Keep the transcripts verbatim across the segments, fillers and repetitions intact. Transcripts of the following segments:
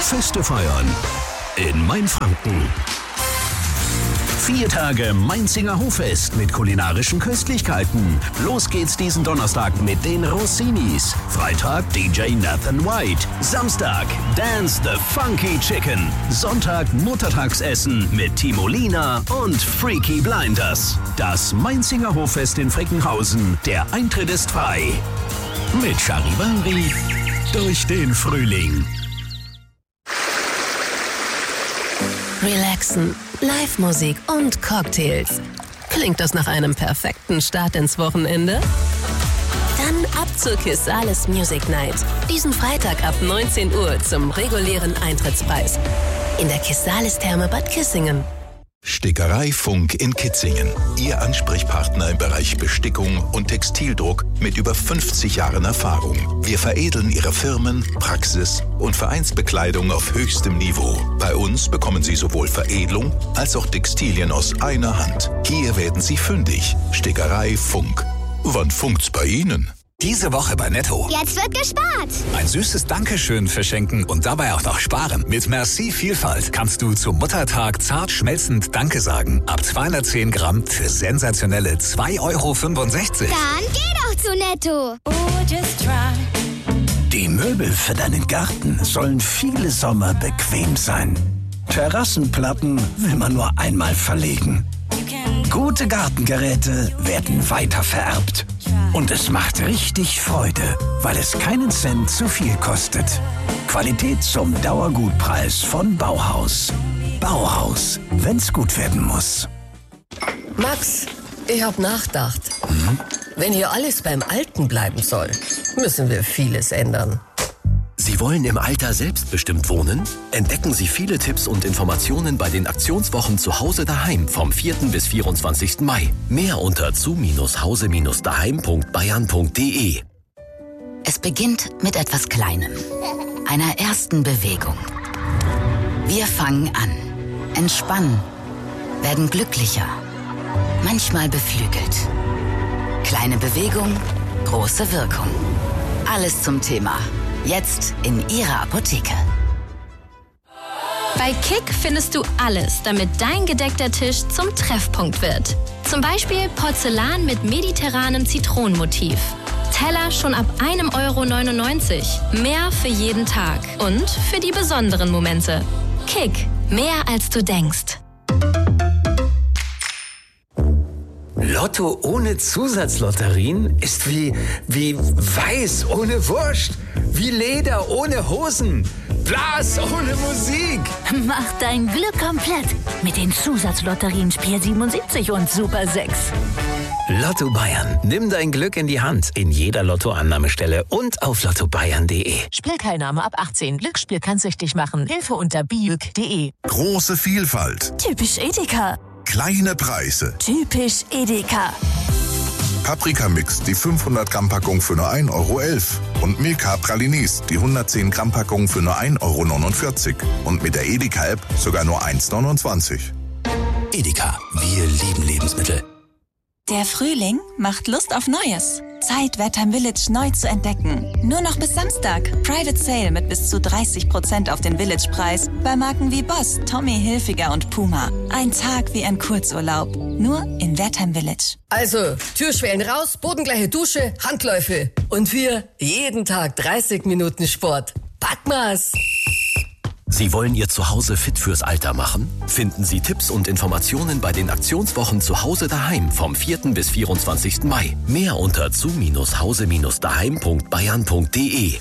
Feste feiern in Mainfranken. Vier Tage Mainzinger Hoffest mit kulinarischen Köstlichkeiten. Los geht's diesen Donnerstag mit den Rossinis. Freitag D J Nathan White. Samstag Dance the Funky Chicken. Sonntag Muttertagsessen mit Timolina und Freaky Blinders. Das Mainzinger Hoffest in Frickenhausen. Der Eintritt ist frei. Mit Charivari durch den Frühling. Relaxen, Live-Musik und Cocktails. Klingt das nach einem perfekten Start ins Wochenende? Dann ab zur Kissales Music Night. Diesen Freitag ab neunzehn Uhr zum regulären Eintrittspreis. In der Kissales Therme Bad Kissingen. Stickerei Funk in Kitzingen. Ihr Ansprechpartner im Bereich Bestickung und Textildruck mit über fünfzig Jahren Erfahrung. Wir veredeln Ihre Firmen, Praxis und Vereinsbekleidung auf höchstem Niveau. Bei uns bekommen Sie sowohl Veredelung als auch Textilien aus einer Hand. Hier werden Sie fündig. Stickerei Funk. Wann funkt's bei Ihnen? Diese Woche bei Netto. Jetzt wird gespart. Ein süßes Dankeschön verschenken und dabei auch noch sparen. Mit Merci Vielfalt kannst du zum Muttertag zart schmelzend Danke sagen. Ab zweihundertzehn Gramm für sensationelle zwei Euro fünfundsechzig. Dann geh doch zu Netto. Oh, just try. Die Möbel für deinen Garten sollen viele Sommer bequem sein. Terrassenplatten will man nur einmal verlegen. Gute Gartengeräte werden weitervererbt. Und es macht richtig Freude, weil es keinen Cent zu viel kostet. Qualität zum Dauergutpreis von Bauhaus. Bauhaus, wenn's gut werden muss. Max, ich hab nachgedacht. Hm? Wenn hier alles beim Alten bleiben soll, müssen wir vieles ändern. Sie wollen im Alter selbstbestimmt wohnen? Entdecken Sie viele Tipps und Informationen bei den Aktionswochen zu Hause daheim vom vierten bis vierundzwanzigsten Mai. Mehr unter zu Hause daheim punkt bayern punkt de. Es beginnt mit etwas Kleinem, einer ersten Bewegung. Wir fangen an, entspannen, werden glücklicher, manchmal beflügelt. Kleine Bewegung, große Wirkung. Alles zum Thema. Jetzt in Ihrer Apotheke. Bei Kick findest du alles, damit dein gedeckter Tisch zum Treffpunkt wird. Zum Beispiel Porzellan mit mediterranem Zitronenmotiv. Teller schon ab einem Euro neunundneunzig. Mehr für jeden Tag und für die besonderen Momente. Kick, mehr als du denkst. Lotto ohne Zusatzlotterien ist wie, wie Weiß ohne Wurst, wie Leder ohne Hosen, Blas ohne Musik. Mach dein Glück komplett mit den Zusatzlotterien Spiel siebenundsiebzig und Super sechs. Lotto Bayern. Nimm dein Glück in die Hand in jeder Lottoannahmestelle und auf lotto bayern punkt de. Spielteilnahme ab achtzehn. Glücksspiel kann süchtig machen. Hilfe unter biüg punkt de. Große Vielfalt. Typisch Edeka. Kleine Preise. Typisch Edeka. Paprika-Mix, die fünfhundert Gramm Packung für nur ein Euro elf. Und Milka Pralines, die hundertzehn Gramm Packung für nur ein Euro neunundvierzig. Und mit der Edeka-App sogar nur eins neunundzwanzig. Edeka, wir lieben Lebensmittel. Der Frühling macht Lust auf Neues. Zeit, Wertheim Village neu zu entdecken. Nur noch bis Samstag. Private Sale mit bis zu dreißig Prozent auf den Village-Preis bei Marken wie Boss, Tommy Hilfiger und Puma. Ein Tag wie ein Kurzurlaub. Nur in Wertheim Village. Also, Türschwellen raus, bodengleiche Dusche, Handläufe. Und wir jeden Tag dreißig Minuten Sport. Packmas! Sie wollen Ihr Zuhause fit fürs Alter machen? Finden Sie Tipps und Informationen bei den Aktionswochen zu Hause daheim vom vierten bis vierundzwanzigsten Mai. Mehr unter zu Hause daheim punkt bayern punkt de.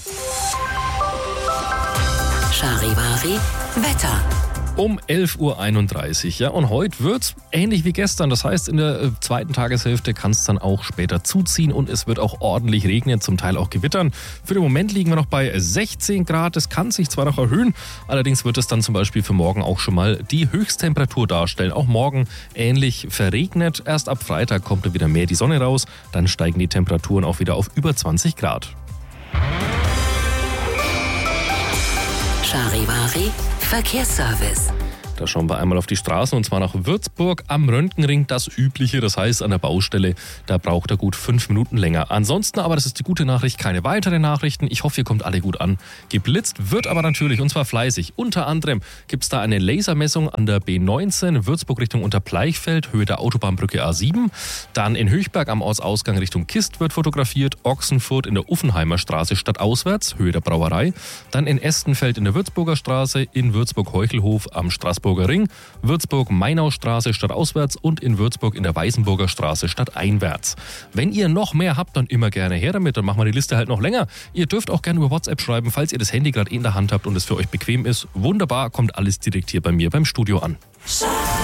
Charivari Wetter. Um elf Uhr einunddreißig, ja, und heute wird's ähnlich wie gestern. Das heißt, in der äh, zweiten Tageshälfte kann es dann auch später zuziehen und es wird auch ordentlich regnen, zum Teil auch gewittern. Für den Moment liegen wir noch bei sechzehn Grad. Es kann sich zwar noch erhöhen, allerdings wird es dann zum Beispiel für morgen auch schon mal die Höchsttemperatur darstellen. Auch morgen ähnlich verregnet. Erst ab Freitag kommt dann wieder mehr die Sonne raus. Dann steigen die Temperaturen auch wieder auf über zwanzig Grad. Charivari Verkehrsservice. Da schauen wir einmal auf die Straßen und zwar nach Würzburg am Röntgenring. Das Übliche, das heißt an der Baustelle, da braucht er gut fünf Minuten länger. Ansonsten aber, das ist die gute Nachricht, keine weiteren Nachrichten. Ich hoffe, ihr kommt alle gut an. Geblitzt wird aber natürlich und zwar fleißig. Unter anderem gibt es da eine Lasermessung an der B neunzehn, Würzburg Richtung Unterbleichfeld, Höhe der Autobahnbrücke A sieben. Dann in Höchberg am Ortsausgang Richtung Kist wird fotografiert. Ochsenfurt in der Uffenheimer Straße stadtauswärts, Höhe der Brauerei. Dann in Estenfeld in der Würzburger Straße, in Würzburg-Heuchelhof am Straßburger Ring, Würzburg-Mainaustraße stadtauswärts und in Würzburg in der Weißenburger Straße stadteinwärts. Wenn ihr noch mehr habt, dann immer gerne her damit, dann machen wir die Liste halt noch länger. Ihr dürft auch gerne über WhatsApp schreiben, falls ihr das Handy gerade in der Hand habt und es für euch bequem ist. Wunderbar, kommt alles direkt hier bei mir beim Studio an.